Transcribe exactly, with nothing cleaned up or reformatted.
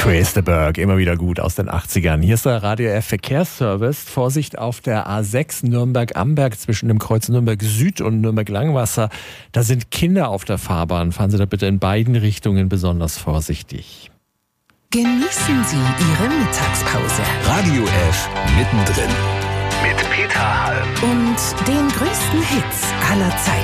Chris de Burgh, immer wieder gut aus den achtzigern. Hier ist der Radio F Verkehrsservice. Vorsicht auf der A sechs Nürnberg-Amberg zwischen dem Kreuz Nürnberg Süd und Nürnberg-Langwasser. Da sind Kinder auf der Fahrbahn. Fahren Sie da bitte in beiden Richtungen besonders vorsichtig. Genießen Sie Ihre Mittagspause. Radio F mittendrin. Mit Peter Halm. Und den größten Hits aller Zeiten.